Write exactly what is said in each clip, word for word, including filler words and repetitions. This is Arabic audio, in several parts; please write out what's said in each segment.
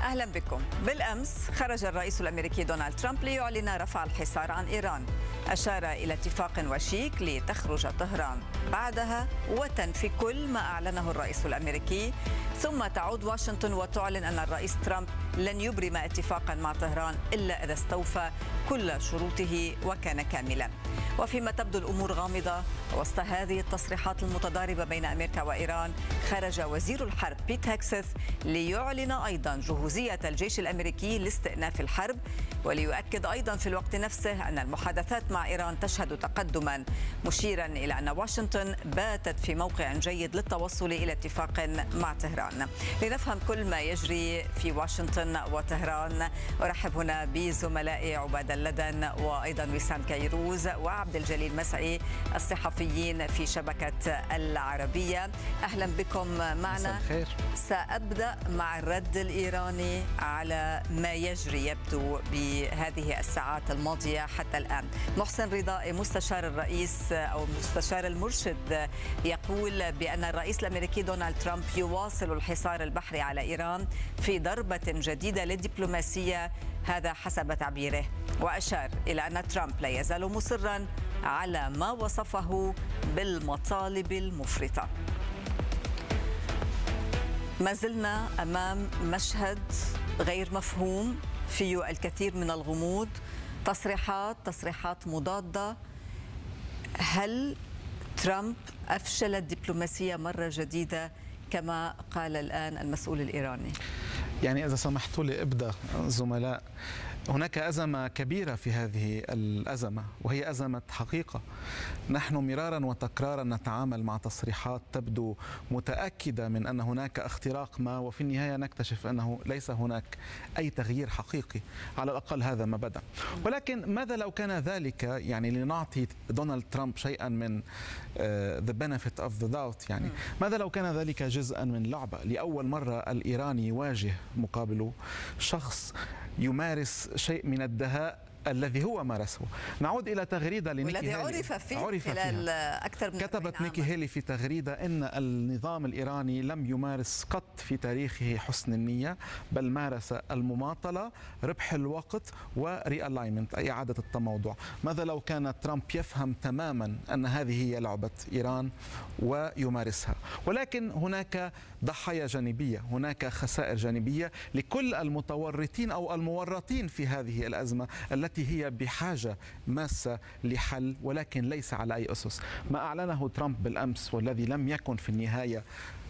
أهلا بكم. بالأمس خرج الرئيس الأمريكي دونالد ترامب ليعلن رفع الحصار عن إيران. أشار إلى اتفاق وشيك لتخرج طهران بعدها وتنفي كل ما أعلنه الرئيس الأمريكي، ثم تعود واشنطن وتعلن أن الرئيس ترامب لن يبرم اتفاقا مع طهران إلا إذا استوفى كل شروطه وكان كاملا. وفيما تبدو الأمور غامضة وسط هذه التصريحات المتضاربة بين أمريكا وإيران، خرج وزير الحرب بيت هيكسث ليعلن أيضا جهوزية الجيش الأمريكي لاستئناف الحرب، وليؤكد أيضا في الوقت نفسه أن المحادثات مع إيران تشهد تقدما، مشيرا إلى أن واشنطن باتت في موقع جيد للتوصل إلى اتفاق مع طهران. لنفهم كل ما يجري في واشنطن وطهران، أرحب هنا بزملائي عبادة اللدن وأيضا وسام كيروز وعبد الجليل مسعي الصحفيين في شبكة العربية. أهلا بكم معنا. سأبدأ مع الرد الإيراني على ما يجري يبدو بهذه الساعات الماضية حتى الآن. محسن رضائي مستشار الرئيس أو مستشار المرشد يقول بأن الرئيس الأمريكي دونالد ترامب يواصل الحصار البحري على إيران في ضربة جديدة للدبلوماسية، هذا حسب تعبيره، وأشار إلى أن ترامب لا يزال مصرا على ما وصفه بالمطالب المفرطة. ما زلنا أمام مشهد غير مفهوم فيه الكثير من الغموض، تصريحات تصريحات مضادة. هل ترامب أفشل الدبلوماسية مرة جديدة كما قال الآن المسؤول الإيراني؟ يعني إذا سمحتوا لي أبدأ زملاء، هناك أزمة كبيرة في هذه الأزمة، وهي أزمة حقيقة. نحن مرارا وتكرارا نتعامل مع تصريحات تبدو متأكدة من أن هناك اختراق ما، وفي النهاية نكتشف أنه ليس هناك أي تغيير حقيقي، على الأقل هذا ما بدأ. ولكن ماذا لو كان ذلك، يعني لنعطي دونالد ترامب شيئا من the benefit of the doubt، يعني ماذا لو كان ذلك جزءا من لعبة؟ لأول مرة الإيراني يواجه مقابله شخص يمارس شيء من الدهاء الذي هو مارسه. نعود إلى تغريدة لنيكي والذي هيلي عرف فيه عرف خلال فيها. أكثر من كتبت نيكي هيلي في تغريدة إن النظام الإيراني لم يمارس قط في تاريخه حسن النية، بل مارس المماطلة، ربح الوقت، وريالاينمنت أي إعادة التموضع. ماذا لو كان ترامب يفهم تماما أن هذه هي لعبة إيران ويمارسها؟ ولكن هناك ضحايا جانبية، هناك خسائر جانبية لكل المتورطين أو المورطين في هذه الأزمة التي هي بحاجة ماسة لحل، ولكن ليس على أي أسس. ما أعلنه ترامب بالأمس والذي لم يكن في النهاية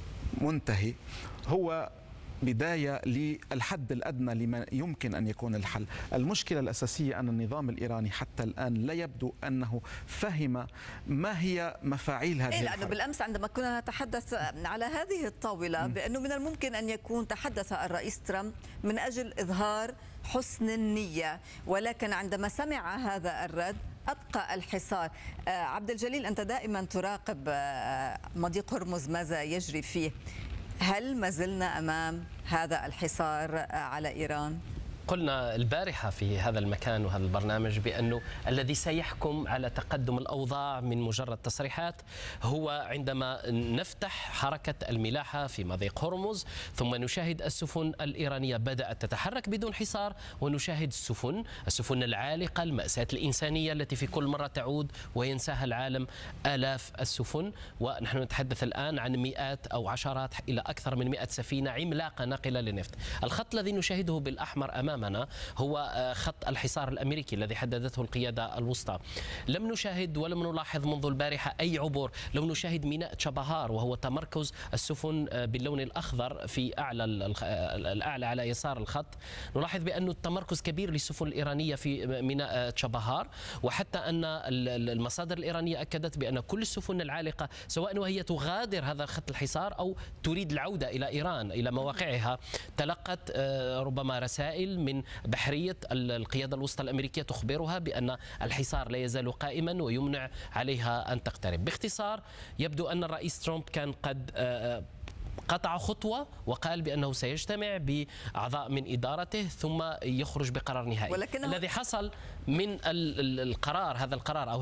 منتهي هو بداية للحد الأدنى لما يمكن أن يكون الحل. المشكلة الأساسية أن النظام الإيراني حتى الآن لا يبدو أنه فهم ما هي مفاعيل هذه إيه، الحرب. لأنه بالأمس عندما كنا نتحدث على هذه الطاولة بأنه من الممكن أن يكون تحدث الرئيس ترامب من أجل إظهار حسن النية، ولكن عندما سمع هذا الرد أبقى الحصار. آه عبد الجليل، أنت دائما تراقب آه مضيق هرمز ماذا يجري فيه، هل ما زلنا أمام هذا الحصار على إيران؟ قلنا البارحة في هذا المكان وهذا البرنامج بأنه الذي سيحكم على تقدم الأوضاع من مجرد تصريحات هو عندما نفتح حركة الملاحة في مضيق هرمز، ثم نشاهد السفن الإيرانية بدأت تتحرك بدون حصار، ونشاهد السفن السفن العالقة، المأساة الإنسانية التي في كل مرة تعود وينساها العالم، آلاف السفن. ونحن نتحدث الآن عن مئات أو عشرات إلى أكثر من مئة سفينة عملاقة ناقلة للنفط. الخط الذي نشاهده بالأحمر أمام هو خط الحصار الأمريكي الذي حددته القيادة الوسطى. لم نشاهد ولم نلاحظ منذ البارحة أي عبور. لو نشاهد ميناء تشابهار وهو تمركز السفن باللون الأخضر في أعلى الأعلى على يسار الخط، نلاحظ بأنه التمركز كبير للسفن الإيرانية في ميناء تشابهار، وحتى أن المصادر الإيرانية أكدت بأن كل السفن العالقة سواء وهي تغادر هذا خط الحصار أو تريد العودة إلى إيران إلى مواقعها تلقت ربما رسائل من بحرية القيادة الوسطى الأمريكية تخبرها بأن الحصار لا يزال قائما ويمنع عليها أن تقترب. باختصار، يبدو أن الرئيس ترامب كان قد قطع خطوة وقال بأنه سيجتمع بأعضاء من إدارته ثم يخرج بقرار نهائي. الذي حصل من القرار هذا القرار أو